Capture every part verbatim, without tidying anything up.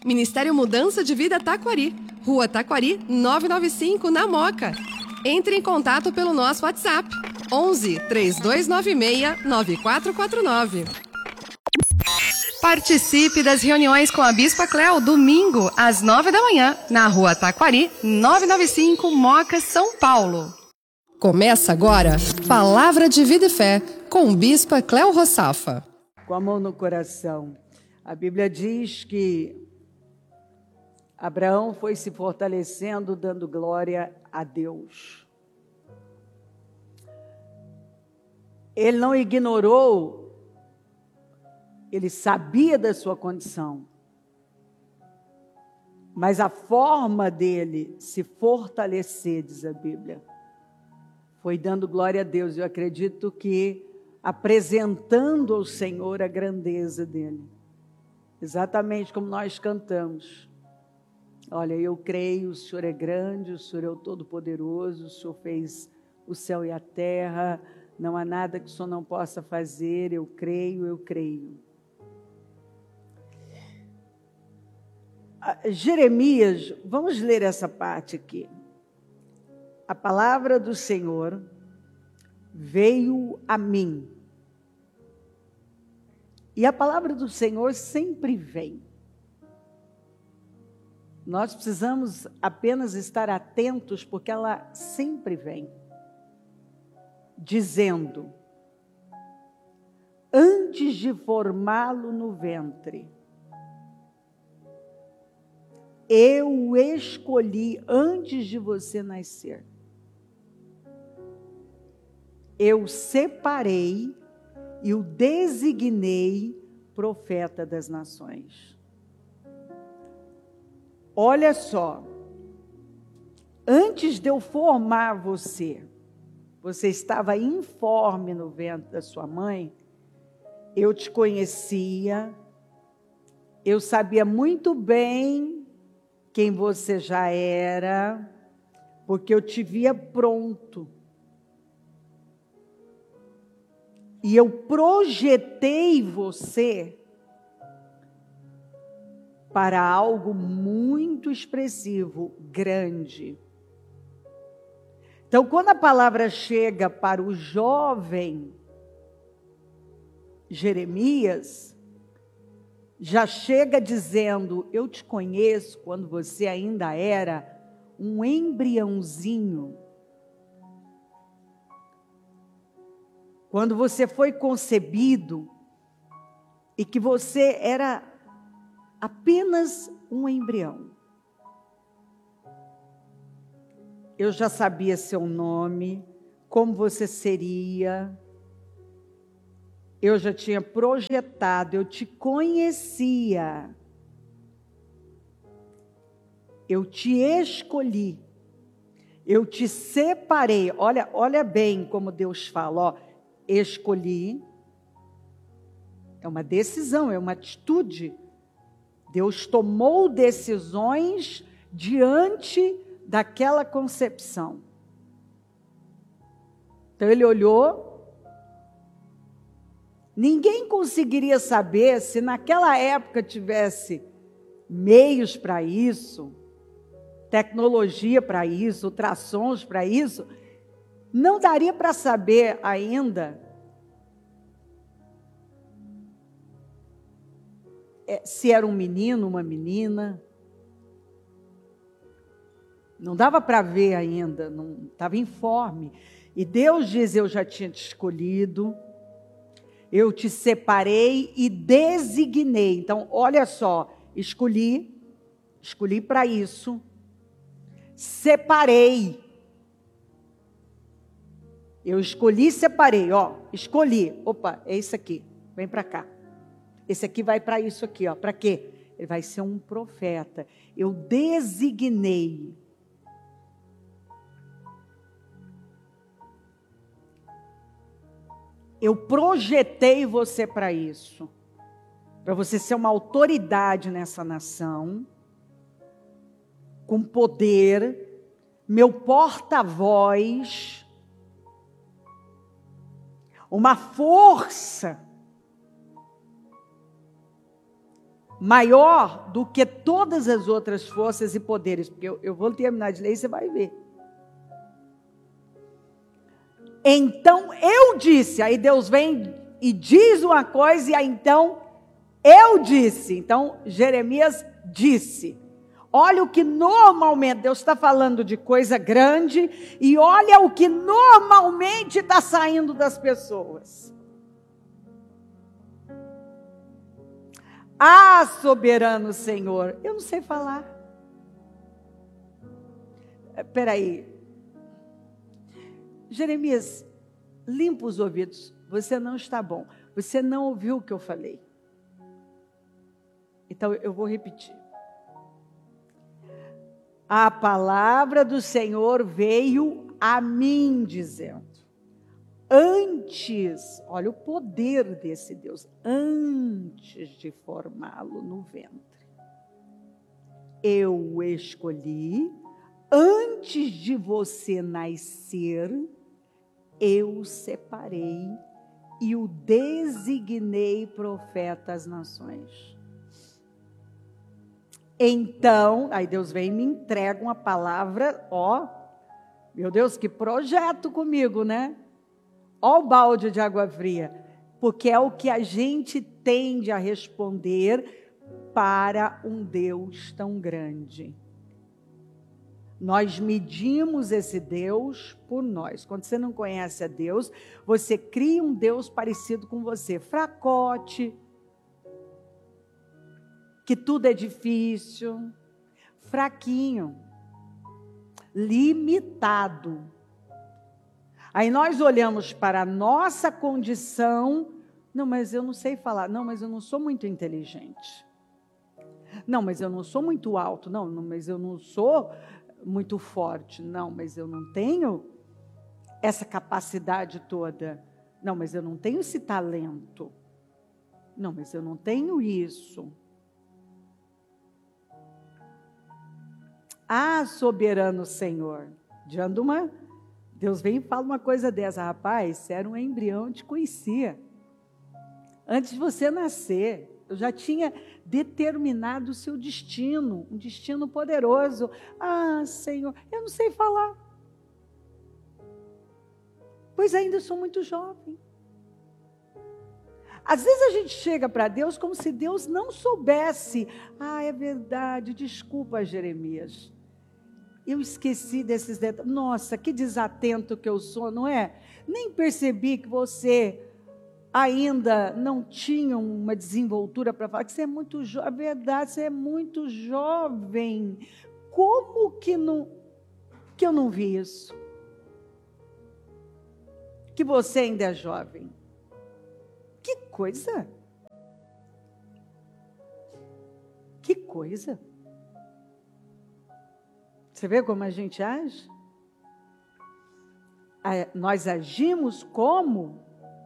Ministério Mudança de Vida Taquari, Rua Taquari, novecentos e noventa e cinco, na Moca. Entre em contato pelo nosso WhatsApp, onze, três dois nove seis, nove quatro quatro nove. Participe das reuniões com a Bispa Cléo, domingo, às nove da manhã, na Rua Taquari, novecentos e noventa e cinco, Moca, São Paulo. Começa agora, Palavra de Vida e Fé, com Bispa Cléo Rossafa. Com a mão no coração. A Bíblia diz que Abraão foi se fortalecendo, dando glória a Deus. Ele não ignorou, ele sabia da sua condição. Mas a forma dele se fortalecer, diz a Bíblia, foi dando glória a Deus. Eu acredito que apresentando ao Senhor a grandeza dele. Exatamente como nós cantamos. Olha, eu creio, o Senhor é grande, o Senhor é o Todo-Poderoso, o Senhor fez o céu e a terra, não há nada que o Senhor não possa fazer, eu creio, eu creio. Jeremias, vamos ler essa parte aqui. A palavra do Senhor veio a mim. E a palavra do Senhor sempre vem. Nós precisamos apenas estar atentos, porque ela sempre vem, dizendo: antes de formá-lo no ventre, eu o escolhi antes de você nascer. Eu separei e o designei profeta das nações. Olha só, antes de eu formar você, você estava informe no ventre da sua mãe, eu te conhecia, eu sabia muito bem quem você já era, porque eu te via pronto. E eu projetei você para algo muito expressivo, grande. Então, quando a palavra chega para o jovem Jeremias, já chega dizendo: eu te conheço quando você ainda era um embriãozinho. Quando você foi concebido e que você era apenas um embrião. Eu já sabia seu nome, como você seria. Eu já tinha projetado, eu te conhecia. Eu te escolhi. Eu te separei. Olha, olha bem como Deus fala, ó. Escolhi, é uma decisão, é uma atitude. Deus tomou decisões diante daquela concepção. Então ele olhou, ninguém conseguiria saber se naquela época tivesse meios para isso, tecnologia para isso, ultrassons para isso. Não daria para saber ainda se era um menino, uma menina. Não dava para ver ainda, não estava informe. E Deus diz: eu já tinha te escolhido, eu te separei e designei. Então, olha só, escolhi, escolhi para isso, separei. Eu escolhi e separei, ó, escolhi. Opa, é isso aqui, vem para cá. Esse aqui vai para isso aqui, ó. Para quê? Ele vai ser um profeta. Eu designei. Eu projetei você para isso. Para você ser uma autoridade nessa nação. Com poder. Meu porta-voz. Uma força maior do que todas as outras forças e poderes, porque eu, eu vou terminar de ler e você vai ver. Então eu disse, aí Deus vem e diz uma coisa, e aí então eu disse. Então Jeremias disse. Olha o que normalmente, Deus está falando de coisa grande, e olha o que normalmente está saindo das pessoas. Ah, soberano Senhor, eu não sei falar. Espera aí. Jeremias, limpa os ouvidos, você não está bom, você não ouviu o que eu falei. Então eu vou repetir. A palavra do Senhor veio a mim dizendo, antes, olha o poder desse Deus, antes de formá-lo no ventre, eu o escolhi, antes de você nascer, eu o separei e o designei profeta às nações. Então, aí Deus vem e me entrega uma palavra, ó, meu Deus, que projeto comigo, né? Ó o balde de água fria, porque é o que a gente tende a responder para um Deus tão grande. Nós medimos esse Deus por nós. Quando você não conhece a Deus, você cria um Deus parecido com você, fracote, que tudo é difícil, fraquinho, limitado. Aí nós olhamos para a nossa condição, não, mas eu não sei falar, não, mas eu não sou muito inteligente, não, mas eu não sou muito alto, não, não mas eu não sou muito forte, não, mas eu não tenho essa capacidade toda, não, mas eu não tenho esse talento, não, mas eu não tenho isso. Ah, soberano Senhor, diante de uma, Deus vem e fala uma coisa dessa, rapaz, você era um embrião, eu te conhecia, antes de você nascer, eu já tinha determinado o seu destino, um destino poderoso. Ah, Senhor, eu não sei falar, pois ainda sou muito jovem. Às vezes a gente chega para Deus como se Deus não soubesse. Ah, é verdade, desculpa, Jeremias. Eu esqueci desses detalhes. Nossa, que desatento que eu sou, não é? Nem percebi que você ainda não tinha uma desenvoltura para falar que você é muito jovem. A verdade, você é muito jovem. Como que, não, que eu não vi isso? Que você ainda é jovem. Que coisa! Que coisa! Você vê como a gente age? Nós agimos como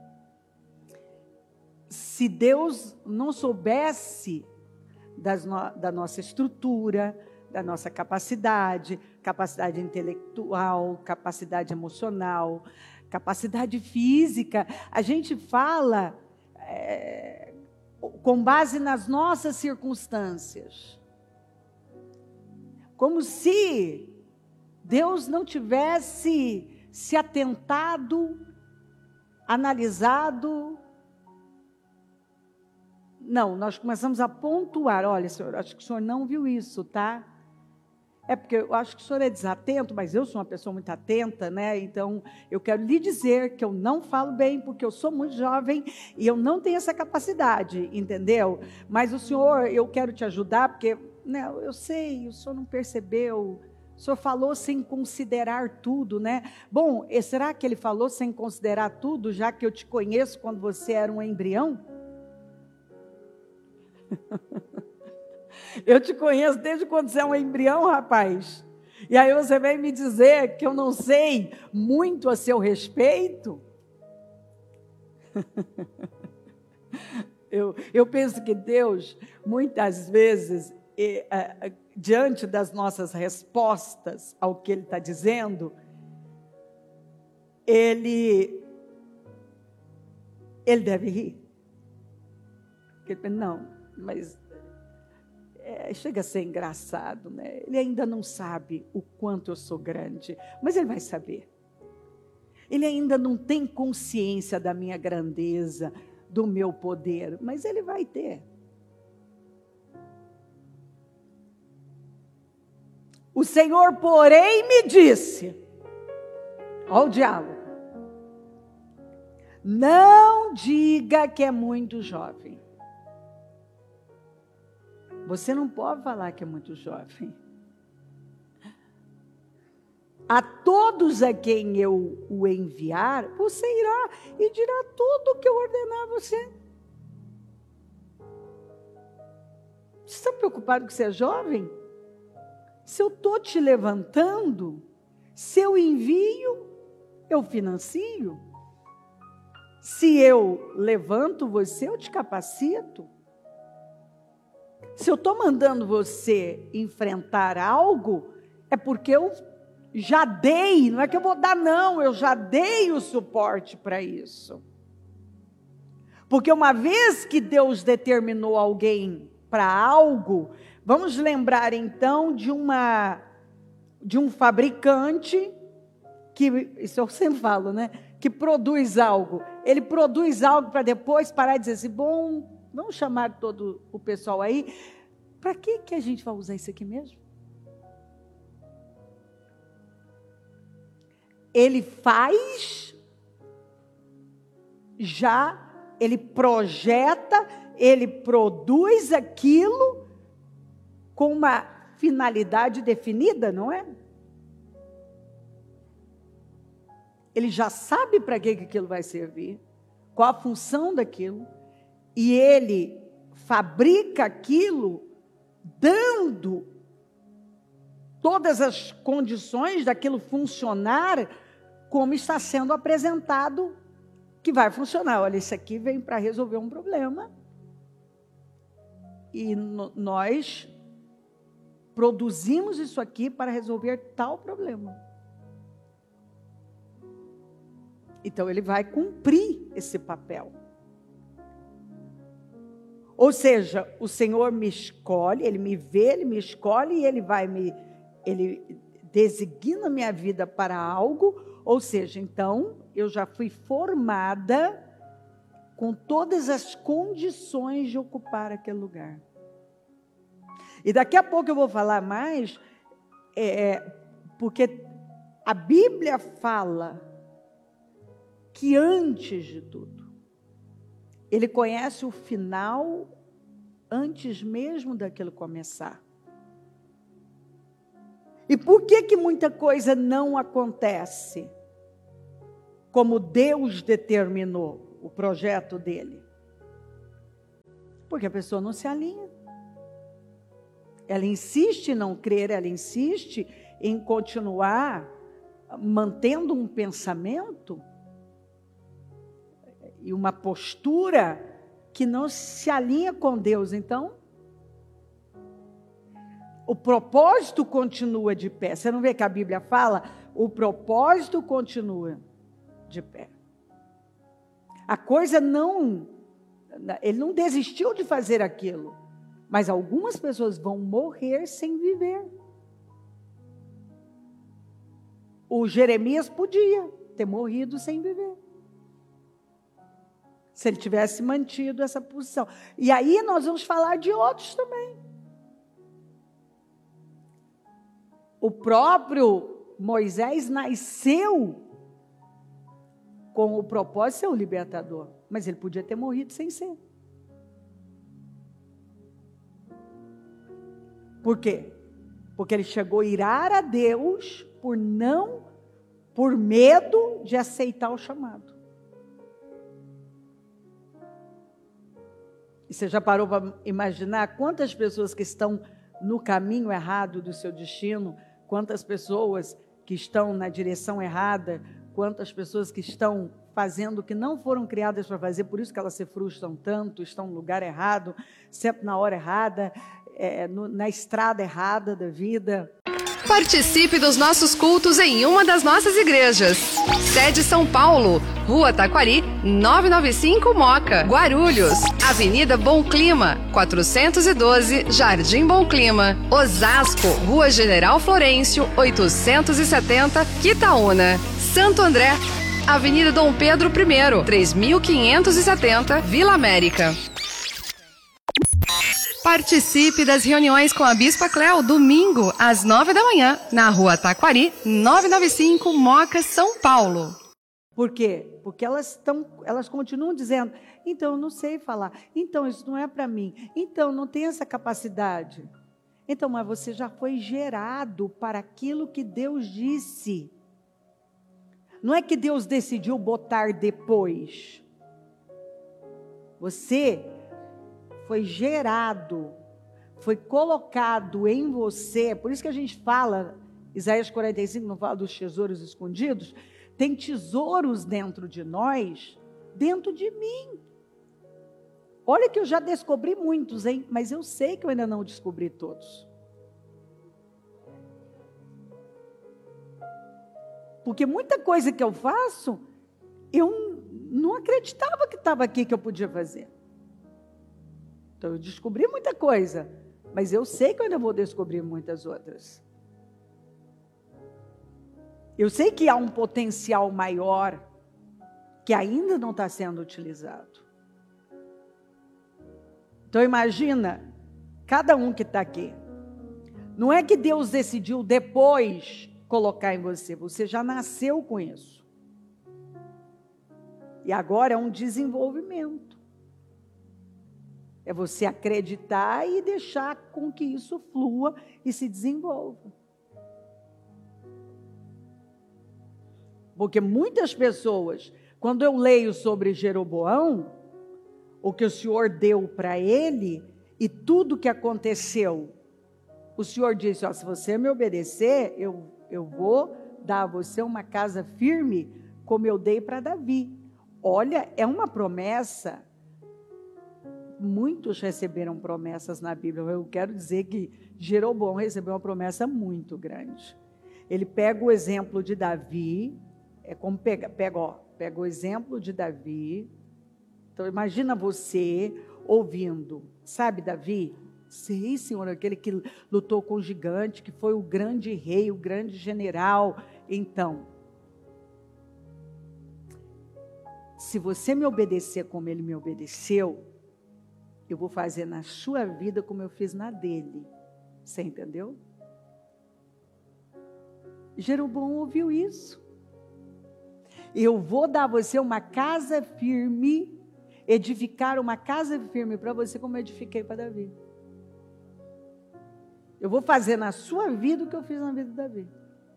se Deus não soubesse das no, da nossa estrutura, da nossa capacidade, capacidade intelectual, capacidade emocional, capacidade física. A gente fala é, com base nas nossas circunstâncias. Como se Deus não tivesse se atentado, analisado. Não, nós começamos a pontuar. Olha, senhor, acho que o senhor não viu isso, tá? É porque eu acho que o senhor é desatento, mas eu sou uma pessoa muito atenta, né? Então, eu quero lhe dizer que eu não falo bem, porque eu sou muito jovem e eu não tenho essa capacidade, entendeu? Mas o senhor, eu quero te ajudar, porque, né, eu sei, o senhor não percebeu, o senhor falou sem considerar tudo, né? Bom, será que ele falou sem considerar tudo, já que eu te conheço quando você era um embrião? Eu te conheço desde quando você é um embrião, rapaz. E aí você vem me dizer que eu não sei muito a seu respeito? eu, eu penso que Deus, muitas vezes, é, é, diante das nossas respostas ao que Ele está dizendo, Ele, Ele deve rir. Porque Ele pensa, não, mas é, chega a ser engraçado, né? Ele ainda não sabe o quanto eu sou grande, mas ele vai saber. Ele ainda não tem consciência da minha grandeza, do meu poder, mas ele vai ter. O Senhor, porém, me disse, olha o diálogo, não diga que é muito jovem. Você não pode falar que é muito jovem. A todos a quem eu o enviar, você irá e dirá tudo o que eu ordenar a você. Você está preocupado que você é jovem? Se eu estou te levantando, se eu envio, eu financio. Se eu levanto você, eu te capacito. Se eu estou mandando você enfrentar algo, é porque eu já dei, não é que eu vou dar não, eu já dei o suporte para isso. Porque uma vez que Deus determinou alguém para algo, vamos lembrar então de uma de um fabricante que, isso eu sempre falo, né, que produz algo. Ele produz algo para depois parar e dizer assim, bom, vamos chamar todo o pessoal aí, para que que a gente vai usar isso aqui mesmo? Ele faz, já, ele projeta, ele produz aquilo com uma finalidade definida, não é? Ele já sabe para que aquilo vai servir, qual a função daquilo, e ele fabrica aquilo dando todas as condições daquilo funcionar como está sendo apresentado, que vai funcionar. Olha, isso aqui vem para resolver um problema. E no, nós produzimos isso aqui para resolver tal problema. Então, ele vai cumprir esse papel. Ou seja, o Senhor me escolhe, Ele me vê, Ele me escolhe e Ele vai me... Ele designa minha vida para algo, ou seja, então, eu já fui formada com todas as condições de ocupar aquele lugar. E daqui a pouco eu vou falar mais, é, porque a Bíblia fala que antes de tudo, Ele conhece o final antes mesmo daquilo começar. E por que que muita coisa não acontece como Deus determinou o projeto dele? Porque a pessoa não se alinha. Ela insiste em não crer, ela insiste em continuar mantendo um pensamento e uma postura que não se alinha com Deus. Então, o propósito continua de pé. Você não vê que a Bíblia fala? O propósito continua de pé. A coisa não... Ele não desistiu de fazer aquilo. Mas algumas pessoas vão morrer sem viver. O Jeremias podia ter morrido sem viver. Se ele tivesse mantido essa posição. E aí nós vamos falar de outros também. O próprio Moisés nasceu com o propósito de ser o libertador, mas ele podia ter morrido sem ser. Por quê? Porque ele chegou a irar a Deus por não, por medo de aceitar o chamado. E você já parou para imaginar quantas pessoas que estão no caminho errado do seu destino, quantas pessoas que estão na direção errada, quantas pessoas que estão fazendo o que não foram criadas para fazer, por isso que elas se frustram tanto, estão no lugar errado, sempre na hora errada, é, no, na estrada errada da vida. Participe dos nossos cultos em uma das nossas igrejas. Sede São Paulo, Rua Taquari, novecentos e noventa e cinco Moca, Guarulhos. Avenida Bom Clima, quatrocentos e doze, Jardim Bom Clima. Osasco, Rua General Florencio, oitocentos e setenta, Quitaúna. Santo André, Avenida Dom Pedro I, três mil quinhentos e setenta, Vila América. Participe das reuniões com a Bispa Cléo, domingo, às nove da manhã, na Rua Taquari, novecentos e noventa e cinco, Moca, São Paulo. Por quê? Porque elas, estão, elas continuam dizendo, então eu não sei falar, então isso não é para mim, então não tem essa capacidade. Então, mas você já foi gerado para aquilo que Deus disse. Não é que Deus decidiu botar depois. Você foi gerado, foi colocado em você, por isso que a gente fala, Isaías quarenta e cinco não fala dos tesouros escondidos, tem tesouros dentro de nós, dentro de mim. Olha que eu já descobri muitos, hein? Mas eu sei que eu ainda não descobri todos. Porque muita coisa que eu faço, eu não acreditava que estava aqui que eu podia fazer. Então, eu descobri muita coisa, mas eu sei que eu ainda vou descobrir muitas outras. Eu sei que há um potencial maior que ainda não está sendo utilizado. Então, imagina, cada um que está aqui. Não é que Deus decidiu depois colocar em você, você já nasceu com isso. E agora é um desenvolvimento. É você acreditar e deixar com que isso flua e se desenvolva. Porque muitas pessoas, quando eu leio sobre Jeroboão, o que o Senhor deu para ele e tudo que aconteceu, o Senhor disse, ó, se você me obedecer, eu, eu vou dar a você uma casa firme, como eu dei para Davi. Olha, é uma promessa. Muitos receberam promessas na Bíblia. Eu quero dizer que Jeroboão recebeu uma promessa muito grande. Ele pega o exemplo de Davi, é como pega, pega, ó, pega o exemplo de Davi. Então imagina você ouvindo, sabe Davi? Sei, Senhor, aquele que lutou com o gigante, que foi o grande rei, o grande general. Então, se você me obedecer como ele me obedeceu, eu vou fazer na sua vida como eu fiz na dele. Você entendeu? Jeroboão ouviu isso. Eu vou dar a você uma casa firme, edificar uma casa firme para você como eu edifiquei para Davi. Eu vou fazer na sua vida o que eu fiz na vida de Davi.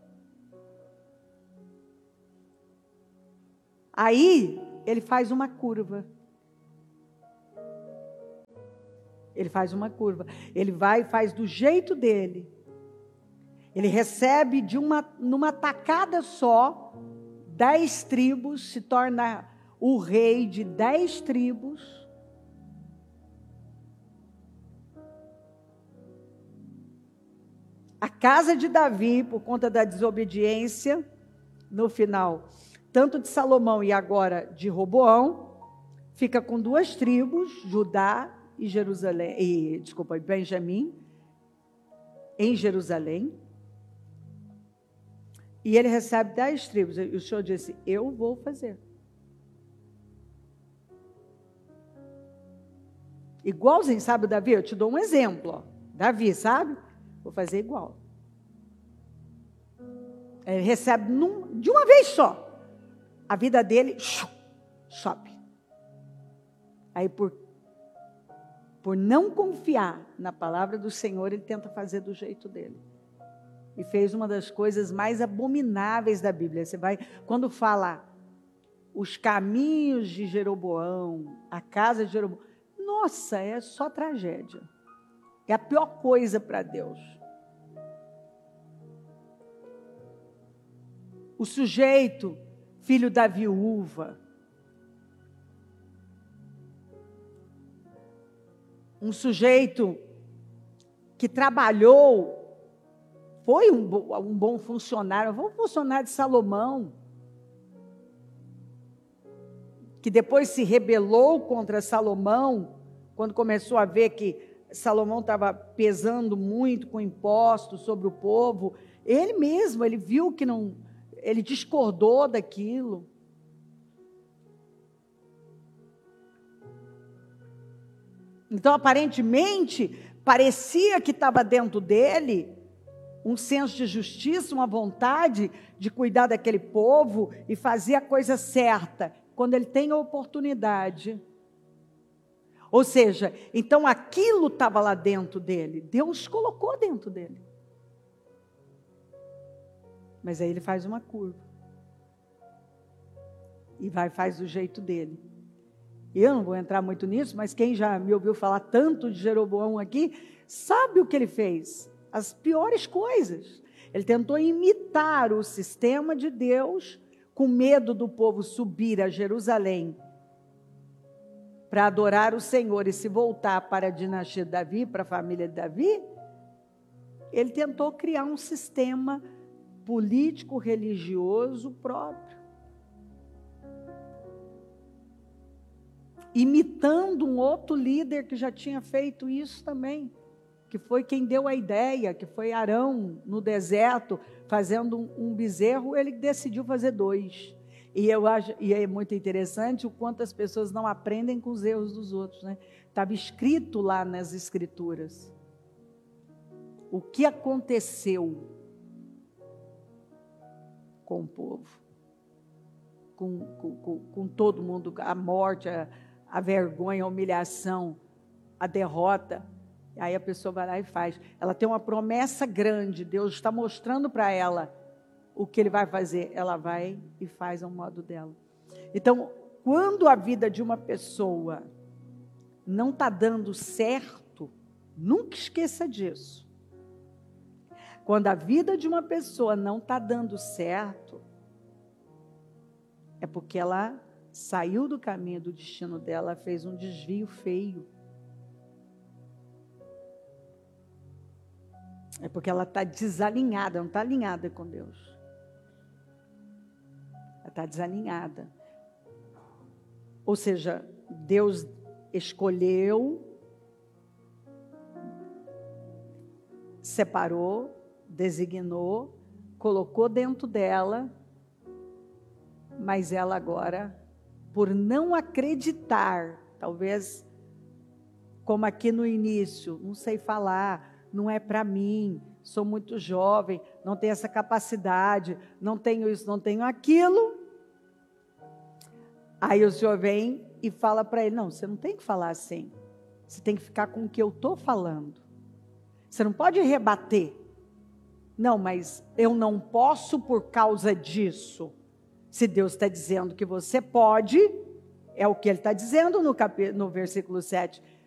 Aí, ele faz uma curva. Ele faz uma curva. Ele vai e faz do jeito dele. Ele recebe de uma, numa tacada só, dez tribos, se torna o rei de dez tribos. A casa de Davi, por conta da desobediência, no final, tanto de Salomão e agora de Roboão, fica com duas tribos, Judá e Jerusalém, e, desculpa, Benjamim, em Jerusalém. E ele recebe dez tribos. E o Senhor disse, eu vou fazer. Igualzinho, sabe o Davi? Eu te dou um exemplo. Ó. Davi, sabe? Vou fazer igual. Ele recebe num, de uma vez só. A vida dele sobe. Aí por Por não confiar na palavra do Senhor, ele tenta fazer do jeito dele. E fez uma das coisas mais abomináveis da Bíblia. Você vai, quando fala os caminhos de Jeroboão, a casa de Jeroboão, nossa, é só tragédia. É a pior coisa para Deus. O sujeito, filho da viúva, um sujeito que trabalhou, foi um, um bom funcionário, foi um funcionário de Salomão, que depois se rebelou contra Salomão, quando começou a ver que Salomão estava pesando muito com impostos sobre o povo. Ele mesmo, ele viu que não, ele discordou daquilo. Então, aparentemente, parecia que estava dentro dele um senso de justiça, uma vontade de cuidar daquele povo e fazer a coisa certa, quando ele tem a oportunidade. Ou seja, então aquilo estava lá dentro dele, Deus colocou dentro dele. Mas aí ele faz uma curva. E vai, faz do jeito dele. Eu não vou entrar muito nisso, mas quem já me ouviu falar tanto de Jeroboão aqui, sabe o que ele fez? As piores coisas. Ele tentou imitar o sistema de Deus, com medo do povo subir a Jerusalém para adorar o Senhor e se voltar para a dinastia de Davi, para a família de Davi. Ele tentou criar um sistema político, religioso próprio, imitando um outro líder que já tinha feito isso também, que foi quem deu a ideia, que foi Arão, no deserto, fazendo um, um bezerro, ele decidiu fazer dois. E eu acho, e é muito interessante o quanto as pessoas não aprendem com os erros dos outros, né? Estava escrito lá nas Escrituras o que aconteceu com o povo, com, com, com, com todo mundo, a morte, a, a vergonha, a humilhação, a derrota. Aí a pessoa vai lá e faz. Ela tem uma promessa grande, Deus está mostrando para ela o que Ele vai fazer. Ela vai e faz ao modo dela. Então, quando a vida de uma pessoa não está dando certo, nunca esqueça disso. Quando a vida de uma pessoa não está dando certo, é porque ela saiu do caminho do destino dela, fez um desvio feio. É porque ela está desalinhada, não está alinhada com Deus. Ela está desalinhada. Ou seja, Deus escolheu, separou, designou, colocou dentro dela, mas ela agora, por não acreditar, talvez, como aqui no início, não sei falar, não é para mim, sou muito jovem, não tenho essa capacidade, não tenho isso, não tenho aquilo. Aí o Senhor vem e fala para ele, não, você não tem que falar assim, você tem que ficar com o que eu estou falando. Você não pode rebater. Não, mas eu não posso por causa disso. Se Deus está dizendo que você pode, é o que Ele está dizendo no, cap... no versículo sete.